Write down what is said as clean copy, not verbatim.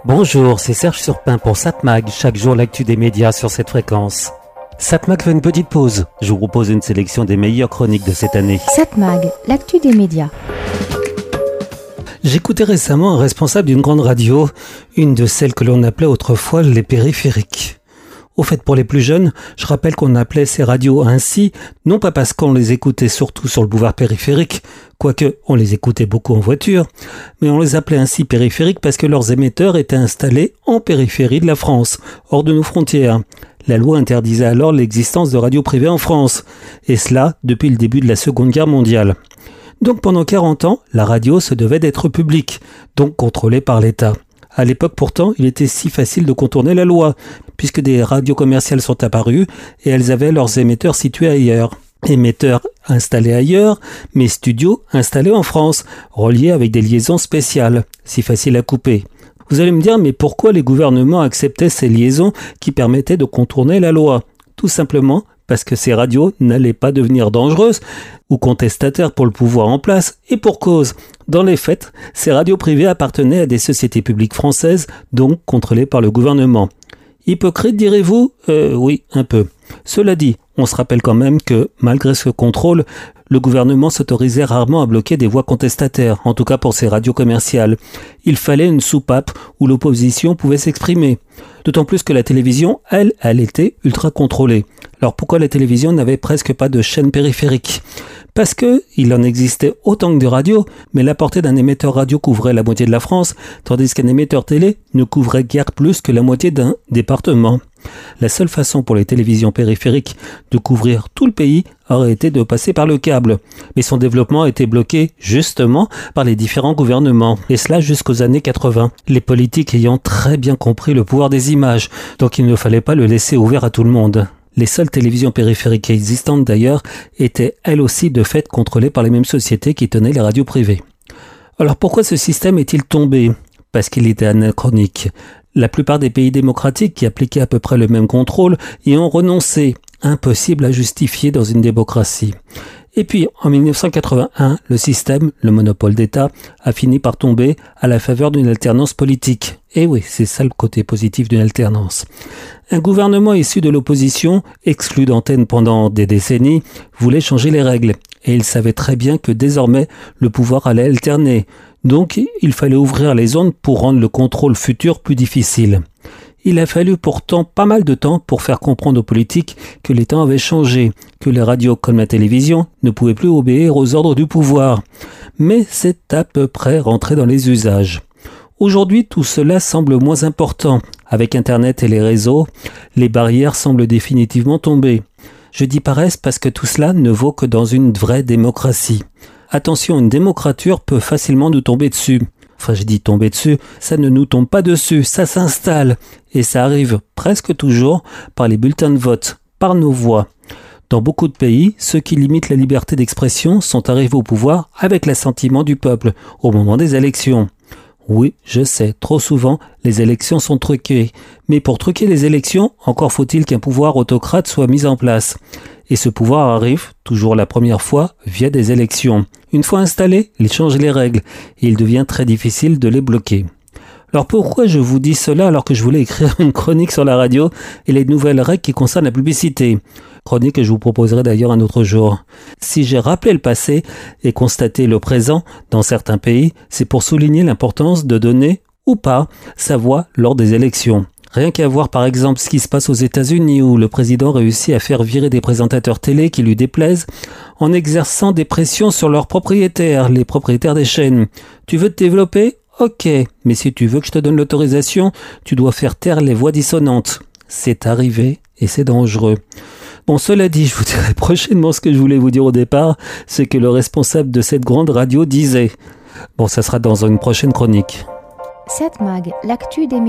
Bonjour, c'est Serge Surpin pour Satmag, chaque jour l'actu des médias sur cette fréquence. Satmag fait une petite pause, je vous propose une sélection des meilleures chroniques de cette année. Satmag, l'actu des médias. J'écoutais récemment un responsable d'une grande radio, une de celles que l'on appelait autrefois les périphériques. Au fait, pour les plus jeunes, je rappelle qu'on appelait ces radios ainsi, non pas parce qu'on les écoutait surtout sur le boulevard périphérique, quoique on les écoutait beaucoup en voiture, mais on les appelait ainsi périphériques parce que leurs émetteurs étaient installés en périphérie de la France, hors de nos frontières. La loi interdisait alors l'existence de radios privées en France, et cela depuis le début de la Seconde Guerre mondiale. Donc pendant 40 ans, la radio se devait d'être publique, donc contrôlée par l'État. À l'époque pourtant, il était si facile de contourner la loi, puisque des radios commerciales sont apparues et elles avaient leurs émetteurs situés ailleurs. Émetteurs installés ailleurs, mais studios installés en France, reliés avec des liaisons spéciales, si faciles à couper. Vous allez me dire, mais pourquoi les gouvernements acceptaient ces liaisons qui permettaient de contourner la loi ? Tout simplement parce que ces radios n'allaient pas devenir dangereuses ou contestataires pour le pouvoir en place, et pour cause. Dans les faits, ces radios privées appartenaient à des sociétés publiques françaises, donc contrôlées par le gouvernement. Hypocrite, direz-vous ? Oui, un peu. Cela dit, on se rappelle quand même que, malgré ce contrôle, le gouvernement s'autorisait rarement à bloquer des voix contestataires, en tout cas pour ces radios commerciales. Il fallait une soupape où l'opposition pouvait s'exprimer. D'autant plus que la télévision, elle était ultra contrôlée. Alors pourquoi la télévision n'avait presque pas de chaîne périphérique ? Parce que il en existait autant que de radios, mais la portée d'un émetteur radio couvrait la moitié de la France, tandis qu'un émetteur télé ne couvrait guère plus que la moitié d'un département. La seule façon pour les télévisions périphériques de couvrir tout le pays aurait été de passer par le câble. Mais son développement a été bloqué, justement, par les différents gouvernements. Et cela jusqu'aux années 80. Les politiques ayant très bien compris le pouvoir des images, donc il ne fallait pas le laisser ouvert à tout le monde. Les seules télévisions périphériques existantes d'ailleurs étaient elles aussi de fait contrôlées par les mêmes sociétés qui tenaient les radios privées. Alors pourquoi ce système est-il tombé ? Parce qu'il était anachronique. La plupart des pays démocratiques qui appliquaient à peu près le même contrôle y ont renoncé. Impossible à justifier dans une démocratie. Et puis, en 1981, le système, le monopole d'État, a fini par tomber à la faveur d'une alternance politique. Et oui, c'est ça le côté positif d'une alternance. Un gouvernement issu de l'opposition, exclu d'antenne pendant des décennies, voulait changer les règles. Et il savait très bien que désormais, le pouvoir allait alterner. Donc, il fallait ouvrir les ondes pour rendre le contrôle futur plus difficile. Il a fallu pourtant pas mal de temps pour faire comprendre aux politiques que les temps avaient changé, que les radios comme la télévision ne pouvaient plus obéir aux ordres du pouvoir. Mais c'est à peu près rentré dans les usages. Aujourd'hui, tout cela semble moins important. Avec Internet et les réseaux, les barrières semblent définitivement tomber. Je dis paraissent parce que tout cela ne vaut que dans une vraie démocratie. Attention, une démocrature peut facilement nous tomber dessus. Enfin, je dis tomber dessus, ça ne nous tombe pas dessus, ça s'installe. Et ça arrive presque toujours par les bulletins de vote, par nos voix. Dans beaucoup de pays, ceux qui limitent la liberté d'expression sont arrivés au pouvoir avec l'assentiment du peuple, au moment des élections. Oui, je sais, trop souvent, les élections sont truquées. Mais pour truquer les élections, encore faut-il qu'un pouvoir autocrate soit mis en place. Et ce pouvoir arrive, toujours la première fois, via des élections. Une fois installé, il change les règles et il devient très difficile de les bloquer. Alors pourquoi je vous dis cela alors que je voulais écrire une chronique sur la radio et les nouvelles règles qui concernent la publicité ? Chronique que je vous proposerai d'ailleurs un autre jour. Si j'ai rappelé le passé et constaté le présent dans certains pays, c'est pour souligner l'importance de donner, ou pas, sa voix lors des élections. Rien qu'à voir par exemple ce qui se passe aux États-Unis où le président réussit à faire virer des présentateurs télé qui lui déplaisent en exerçant des pressions sur leurs propriétaires, les propriétaires des chaînes. Tu veux te développer ? Ok, mais si tu veux que je te donne l'autorisation, tu dois faire taire les voix dissonantes. C'est arrivé et c'est dangereux. Bon, cela dit, je vous dirai prochainement ce que je voulais vous dire au départ, c'est que le responsable de cette grande radio disait. Bon, ça sera dans une prochaine chronique. Satmag, l'actu des